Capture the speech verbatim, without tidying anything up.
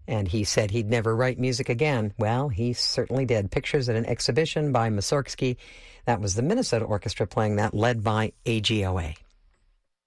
And he said he'd never write music again. Well, he certainly did. Pictures at an exhibition by Mussorgsky. That was the Minnesota Orchestra playing that, led by A G O A.